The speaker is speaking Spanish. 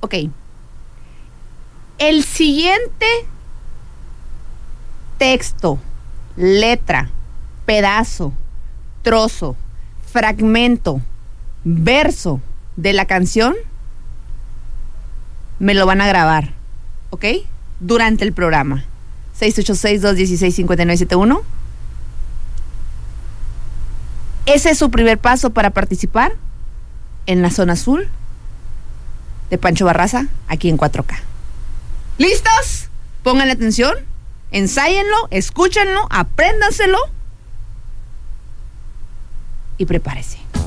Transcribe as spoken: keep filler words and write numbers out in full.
Ok. El siguiente texto, letra, pedazo, trozo, fragmento, verso de la canción me lo van a grabar, ¿ok? Durante el programa. seis ocho seis, dos uno seis, cinco nueve siete uno. Ese es su primer paso para participar en la zona azul de Pancho Barraza, aquí en cuatro K. ¿Listos? Pónganle atención, ensáyenlo, escúchenlo, apréndanselo y prepárese.